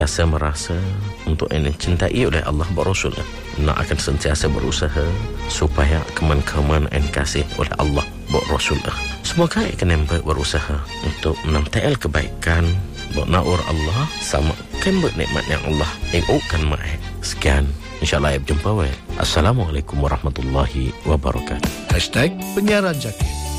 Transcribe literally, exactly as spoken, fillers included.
Rasa merasa untuk yang dicintai oleh Allah Rasul, nak akan sentiasa berusaha supaya keman-keman yang kasih oleh Allah Rasul. Semoga akan berusaha untuk menantial kebaikan, bernaur Allah sama kan bernikmat yang Allah ingukkan mai. Sekian, insyaAllah berjumpa. Assalamualaikum warahmatullahi wabarakatuh. Hashtag Penyiaran Zakir.